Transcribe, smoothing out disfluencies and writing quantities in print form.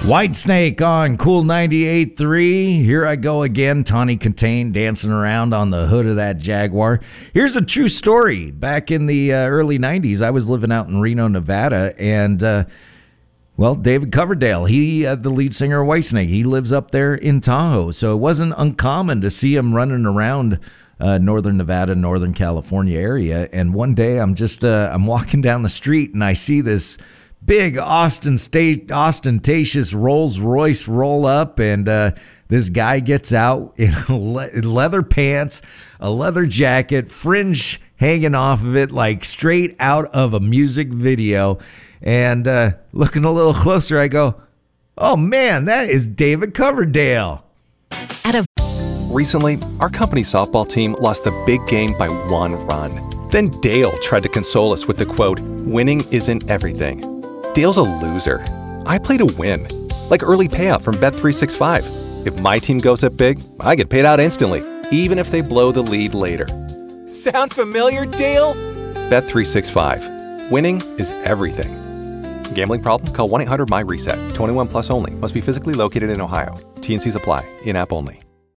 Whitesnake on Cool 98.3. Here I go again, Tawny Contain dancing around on the hood of that Jaguar. Here's a true story. Back in the early 90s, I was living out in Reno, Nevada, and, David Coverdale, he, the lead singer of Whitesnake, he lives up there in Tahoe, so it wasn't uncommon to see him running around northern Nevada, northern California area, and one day I'm walking down the street, and I see this big ostentatious Rolls Royce roll up, and this guy gets out in leather pants, a leather jacket, fringe hanging off of it like straight out of a music video. And looking a little closer, I go, oh man, that is David Coverdale. Recently, our company softball team lost the big game by 1 run. Then Dale tried to console us with the quote, "Winning isn't everything." Dale's a loser. I play to win. Like early payout from Bet365. If my team goes up big, I get paid out instantly, even if they blow the lead later. Sound familiar, Dale? Bet365. Winning is everything. Gambling problem? Call 1-800-MY-RESET. 21 plus only. Must be physically located in Ohio. T&Cs apply. In-app only.